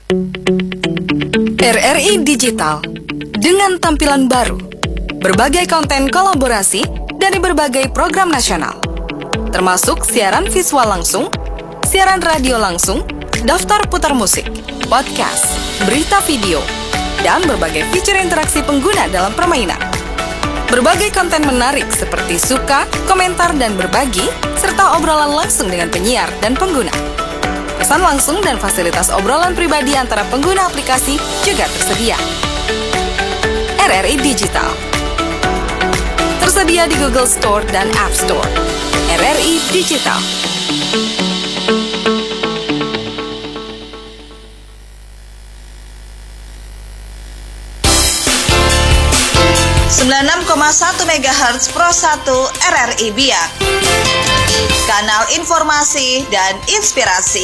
RRI Digital dengan tampilan baru, berbagai konten kolaborasi dari berbagai program nasional, termasuk siaran visual langsung, siaran radio langsung, daftar putar musik, podcast, berita video, dan berbagai fitur interaksi pengguna dalam permainan. Berbagai konten menarik seperti suka, komentar, dan berbagi, serta obrolan langsung dengan penyiar dan pengguna. Pesan langsung dan fasilitas obrolan pribadi antara pengguna aplikasi juga tersedia. RRI Digital tersedia di Google Store dan App Store. RRI Digital. ...96,1 MHz Pro 1 RRI Biak. Kanal informasi dan inspirasi.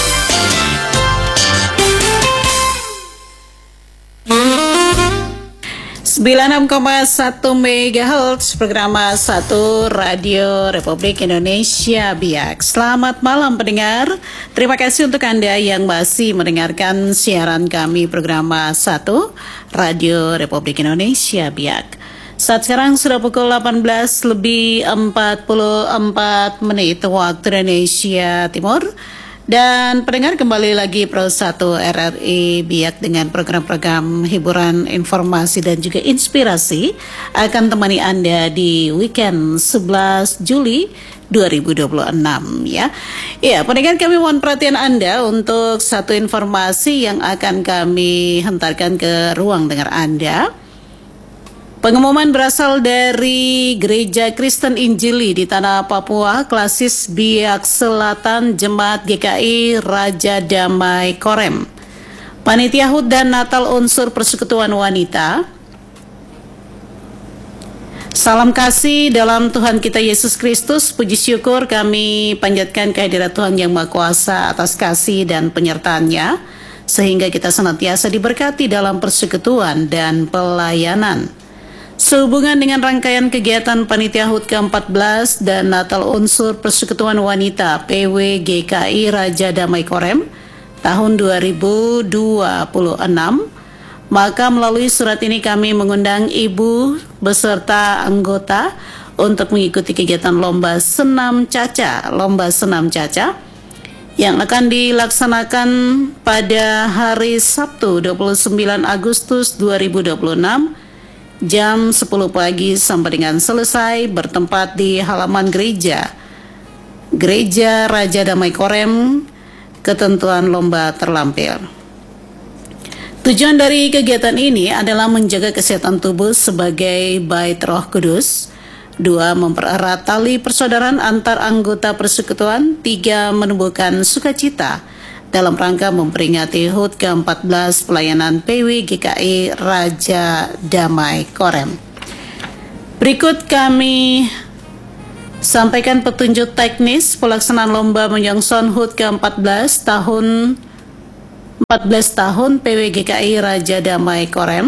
...96,1 MHz Programa 1 Radio Republik Indonesia Biak. Selamat malam pendengar. Terima kasih untuk Anda yang masih mendengarkan siaran kami Programa 1 Radio Republik Indonesia Biak. Saat sekarang sudah pukul 18:44 waktu Indonesia Timur. Dan pendengar, kembali lagi Pro 1 RRI Biak dengan program-program hiburan, informasi dan juga inspirasi akan temani Anda di weekend 11 Juli 2026 ya. Ya, pendengar, kami mohon perhatian Anda untuk satu informasi yang akan kami hentarkan ke ruang dengar Anda. Pengumuman berasal dari Gereja Kristen Injili di Tanah Papua, Klasis Biak Selatan, Jemaat GKI Raja Damai Korem. Panitia HUT dan Natal Unsur Persekutuan Wanita. Salam kasih dalam Tuhan kita Yesus Kristus. Puji syukur kami panjatkan kehadirat Tuhan Yang Maha Kuasa atas kasih dan penyertaan-Nya, sehingga kita senantiasa diberkati dalam persekutuan dan pelayanan. Sehubungan dengan rangkaian kegiatan Panitia HUT ke-14 dan Natal Unsur Persekutuan Wanita PWGKI Raja Damai Korem tahun 2026, maka melalui surat ini kami mengundang Ibu beserta anggota untuk mengikuti kegiatan Lomba Senam Caca yang akan dilaksanakan pada hari Sabtu 29 Agustus 2026 jam 10 pagi sampai dengan selesai, bertempat di halaman Gereja Raja Damai Korem. Ketentuan lomba terlampir. Tujuan dari kegiatan ini adalah menjaga kesehatan tubuh sebagai bait Roh Kudus. 2. Mempererat tali persaudaraan antar anggota persekutuan. 3. Menumbuhkan sukacita dalam rangka memperingati HUT ke-14 pelayanan PWGKI Raja Damai Korem. Berikut kami sampaikan petunjuk teknis pelaksanaan lomba menyongsong HUT ke-14 tahun 14 tahun PWGKI Raja Damai Korem.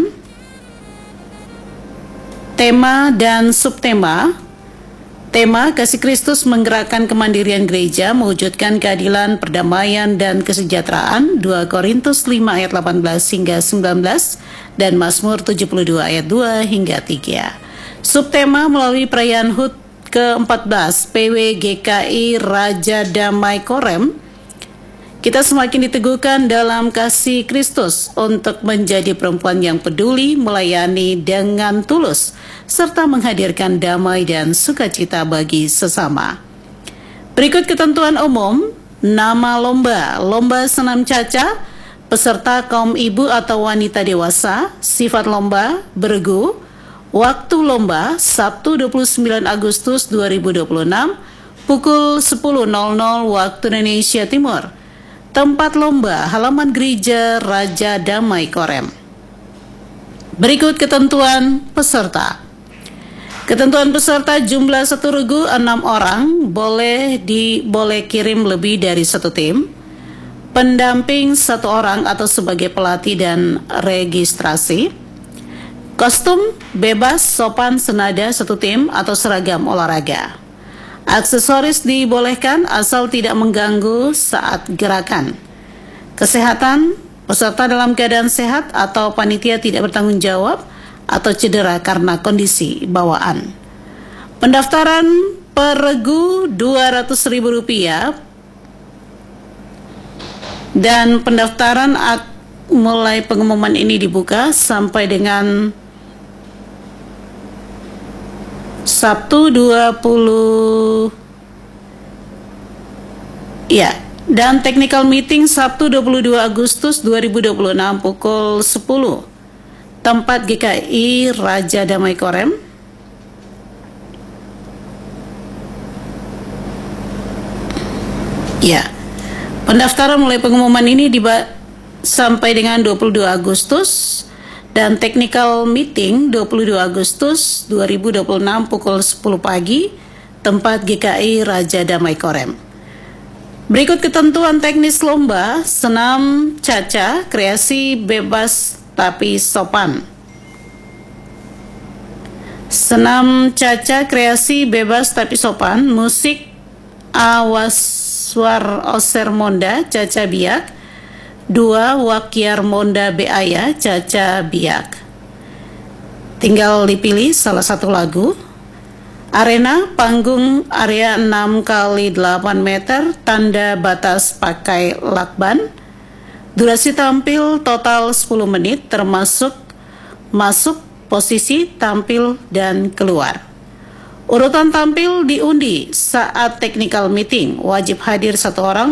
Tema dan subtema. Tema Kasih Kristus menggerakkan kemandirian gereja, mewujudkan keadilan, perdamaian, dan kesejahteraan. 2 Korintus 5 ayat 18 hingga 19 dan Mazmur 72 ayat 2 hingga 3. Subtema melalui perayaan HUT ke-14 PWGKI Raja Damai Korem, kita semakin diteguhkan dalam kasih Kristus untuk menjadi perempuan yang peduli, melayani dengan tulus, serta menghadirkan damai dan sukacita bagi sesama. Berikut ketentuan umum. Nama lomba: Lomba Senam Caca, peserta kaum ibu atau wanita dewasa. Sifat lomba: bergu. Waktu lomba: Sabtu 29 Agustus 2026 pukul 10.00 waktu Indonesia Timur. Tempat lomba: halaman Gereja Raja Damai Korem. Berikut ketentuan peserta. Ketentuan peserta: jumlah satu regu 6 orang, boleh kirim lebih dari satu tim. Pendamping 1 orang atau sebagai pelatih dan registrasi. Kostum bebas, sopan, senada, satu tim atau seragam olahraga. Aksesoris dibolehkan asal tidak mengganggu saat gerakan. Kesehatan Peserta dalam keadaan sehat atau panitia tidak bertanggung jawab atau cedera karena kondisi bawaan. Pendaftaran per regu Rp200.000 dan pendaftaran mulai pengumuman ini dibuka sampai dengan Sabtu 20 dan technical meeting Sabtu 22 Agustus 2026 pukul 10. Tempat GKI Raja Damai Korem. Pendaftaran mulai pengumuman ini sampai dengan 22 Agustus dan technical meeting 22 Agustus 2026 pukul 10 pagi, tempat GKI Raja Damai Korem. Berikut ketentuan teknis lomba senam caca kreasi bebas tapi sopan. Senam caca kreasi bebas tapi sopan, musik Awaswar Oser Monda Caca Biak, 2 Wakyar Monda Beaya Caca Biak. Tinggal dipilih salah satu lagu. Arena panggung area 6x8 meter, tanda batas pakai lakban. Durasi tampil total 10 menit termasuk masuk, posisi, tampil, dan keluar. Urutan tampil diundi saat technical meeting. Wajib hadir satu orang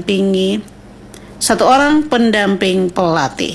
pendamping pelatih.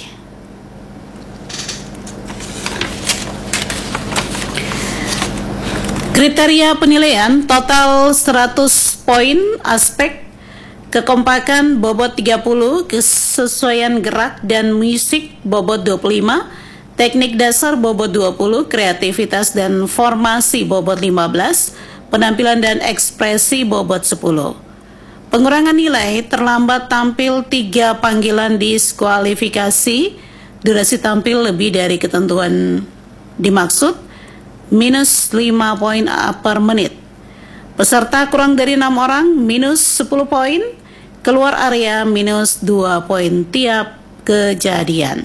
Kriteria penilaian total 100 poin, aspek kekompakan bobot 30, kesesuaian gerak dan musik bobot 25, teknik dasar bobot 20, kreativitas dan formasi bobot 15, penampilan dan ekspresi bobot 10. Pengurangan nilai terlambat tampil 3 panggilan diskualifikasi, durasi tampil lebih dari ketentuan dimaksud, minus 5 poin per menit. Peserta kurang dari 6 orang, minus 10 poin. Keluar area, minus 2 poin tiap kejadian.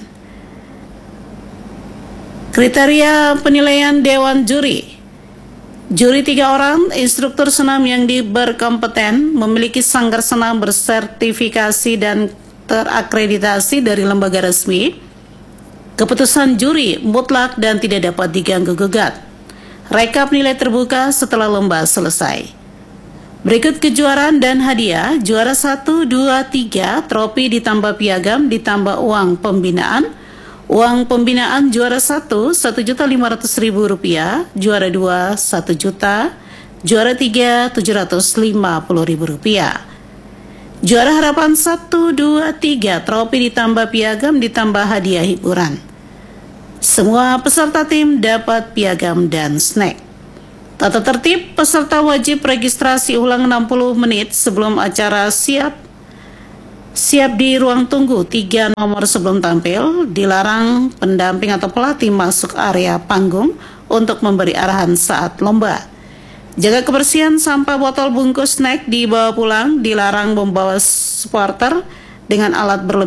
Kriteria penilaian Dewan Juri. Juri 3 orang, instruktur senam yang berkompeten, memiliki sanggar senam bersertifikasi dan terakreditasi dari lembaga resmi. Keputusan juri mutlak dan tidak dapat diganggu-gugat. Rekap nilai terbuka setelah lomba selesai. Berikut kejuaraan dan hadiah. Juara 1, 2, 3, trofi ditambah piagam ditambah uang pembinaan. Uang pembinaan juara 1, Rp1.500.000, juara 2, Rp1.000.000, juara 3, Rp750.000. Juara harapan 1, 2, 3, trofi ditambah piagam ditambah hadiah hiburan. Semua peserta tim dapat piagam dan snack. Tata tertib, peserta wajib registrasi ulang 60 menit sebelum acara siap di ruang tunggu 3 nomor sebelum tampil. Dilarang pendamping atau pelatih masuk area panggung untuk memberi arahan saat lomba. Jaga kebersihan, sampah botol bungkus snack dibawa pulang. Dilarang membawa supporter dengan alat berlebihan